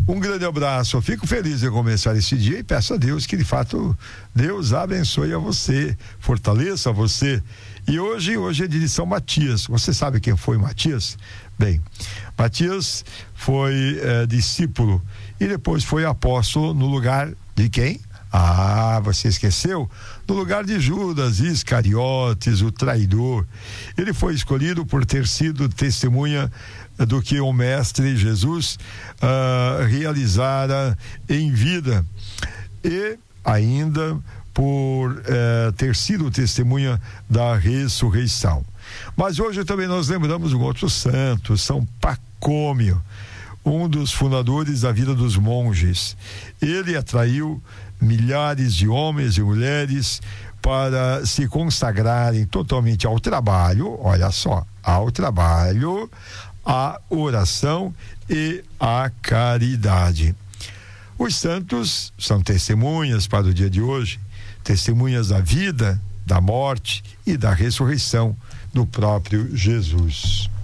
Um grande abraço, eu fico feliz em começar esse dia e peço a Deus que de fato Deus abençoe a você, fortaleça você. E hoje é dia de São Matias. Você sabe quem foi Matias? Bem, Matias foi discípulo e depois foi apóstolo no lugar de quem? Você esqueceu? No lugar de Judas Iscariotes, o traidor. Ele foi escolhido por ter sido testemunha do que o mestre Jesus realizara em vida, e ainda por ter sido testemunha da ressurreição. Mas hoje também nós lembramos um outro santo, São Pacômio, um dos fundadores da vida dos monges. Ele atraiu milhares de homens e mulheres para se consagrarem totalmente ao trabalho, olha só, ao trabalho, à oração e à caridade. Os santos são testemunhas para o dia de hoje, testemunhas da vida, da morte e da ressurreição do próprio Jesus.